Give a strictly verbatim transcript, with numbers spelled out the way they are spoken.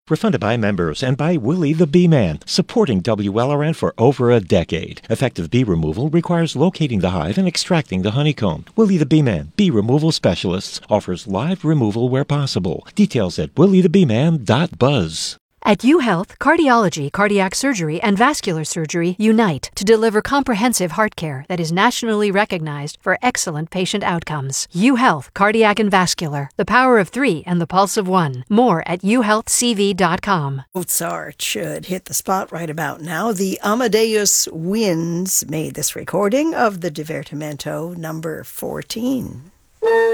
Refunded by members and by Willie the Bee Man, supporting W L R N for over a decade. Effective bee removal requires locating the hive and extracting the honeycomb. Willie the Bee Man, bee removal specialists, offers live removal where possible. Details at willie the bee man dot buzz. At UHealth, cardiology, cardiac surgery, and vascular surgery unite to deliver comprehensive heart care that is nationally recognized for excellent patient outcomes. UHealth, cardiac and vascular, the power of three and the pulse of one. More at u health c v dot com. Mozart should hit the spot right about now. The Amadeus Winds made this recording of the Divertimento number fourteen.